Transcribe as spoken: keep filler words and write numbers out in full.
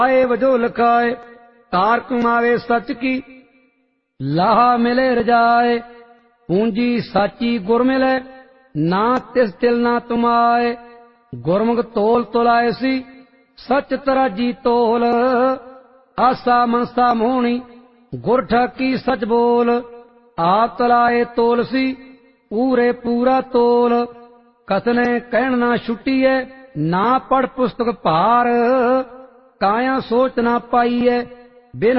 आए वजो लखाए तार कमावे सच की लाहा मिले रजाए। पूंजी साची गुर मिले ना तिस तिल ना तुमाए। गुरमुख तोल तुलाए सी सच तराजी तोल। आसा मनसा मोहनी गुर ठाकी सच बोल। आप तलाए तोल सी पूरे पूरा तोल। कथने कहन ना छुट्टीए ना पढ़ पुस्तक भार। काया सोच ना पाईए बिन